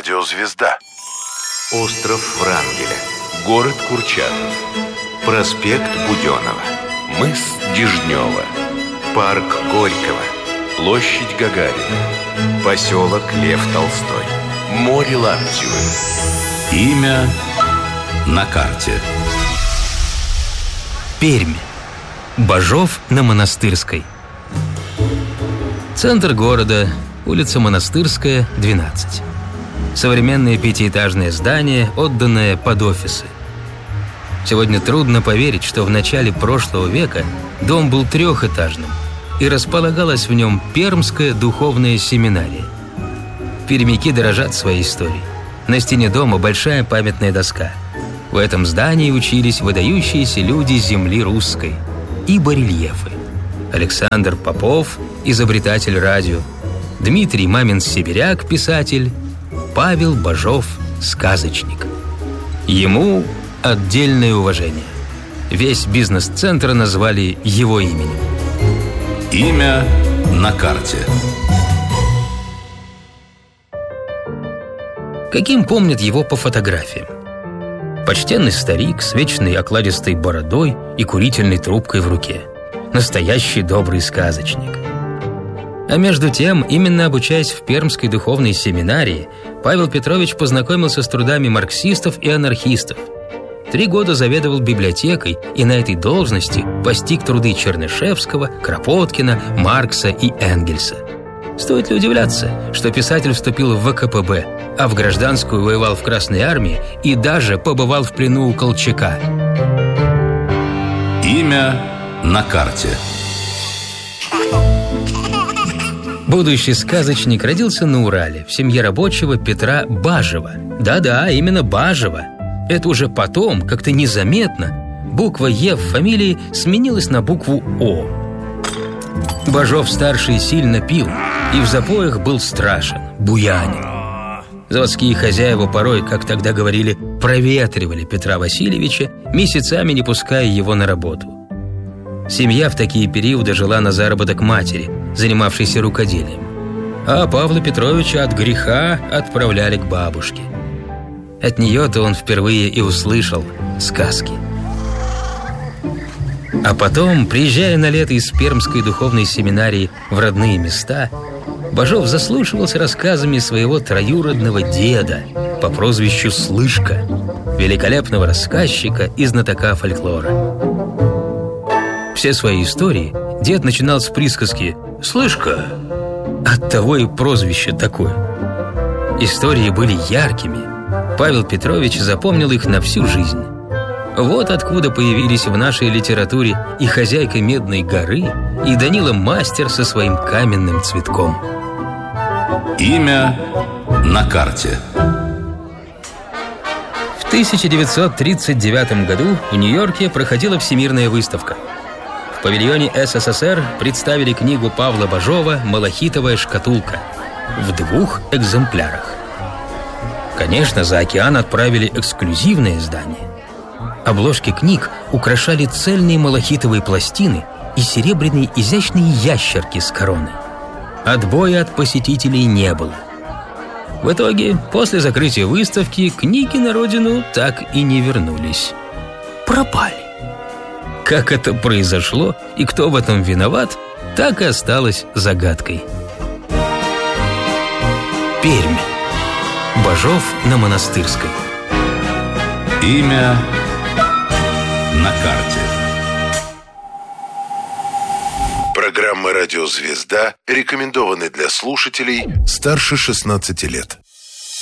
Радиозвезда. Остров Врангеля. Город Курчатов. Проспект Буденова. Мыс Дежнева. Парк Горького. Площадь Гагарина. Поселок Лев Толстой. Море Лаптевых. Имя на карте. Пермь. Бажов на Монастырской. Центр города. Улица Монастырская, 12. Современное пятиэтажное здание, отданное под офисы. Сегодня трудно поверить, что в начале прошлого века дом был трехэтажным, и располагалась в нем Пермская духовная семинария. Пермяки дорожат своей историей. На стене дома большая памятная доска. В этом здании учились выдающиеся люди земли русской и барельефы. Александр Попов, изобретатель радио, Дмитрий Мамин-Сибиряк, писатель, Павел Бажов, сказочник. Ему отдельное уважение. Весь бизнес-центр назвали его именем. Имя на карте. Каким помнят его по фотографиям? Почтенный старик с вечной окладистой бородой и курительной трубкой в руке. Настоящий добрый сказочник. А между тем, именно обучаясь в Пермской духовной семинарии, Павел Петрович познакомился с трудами марксистов и анархистов. 3 года заведовал библиотекой и на этой должности постиг труды Чернышевского, Кропоткина, Маркса и Энгельса. Стоит ли удивляться, что писатель вступил в ВКПБ, а в гражданскую воевал в Красной армии и даже побывал в плену у Колчака? Имя на карте. Будущий сказочник родился на Урале в семье рабочего Петра Бажева. Да-да, именно Бажева. Это уже потом, как-то незаметно, буква «Е» в фамилии сменилась на букву «О». Бажов-старший сильно пил и в запоях был страшен, буянин. Заводские хозяева порой, как тогда говорили, проветривали Петра Васильевича, месяцами не пуская его на работу. Семья в такие периоды жила на заработок матери, занимавшейся рукоделием. А Павла Петровича от греха отправляли к бабушке. От нее-то он впервые и услышал сказки. А потом, приезжая на лето из Пермской духовной семинарии в родные места, Бажов заслушивался рассказами своего троюродного деда по прозвищу Слышка, великолепного рассказчика и знатока фольклора. Все свои истории дед начинал с присказки «Слышка». Оттого и прозвище такое. Истории были яркими. Павел Петрович запомнил их на всю жизнь. Вот откуда появились в нашей литературе и хозяйка Медной горы, и Данила Мастер со своим каменным цветком. Имя на карте. В 1939 году в Нью-Йорке проходила Всемирная выставка. В павильоне СССР представили книгу Павла Бажова «Малахитовая шкатулка» в 2 экземплярах. Конечно, за океан отправили эксклюзивное издание. Обложки книг украшали цельные малахитовые пластины и серебряные изящные ящерки с короной. Отбоя от посетителей не было. В итоге, после закрытия выставки, книги на родину так и не вернулись. Пропали. Как это произошло и кто в этом виноват, так и осталось загадкой. Пермь. Бажов на Монастырской. Имя на карте. Программа «Радиозвезда» рекомендованы для слушателей старше 16 лет.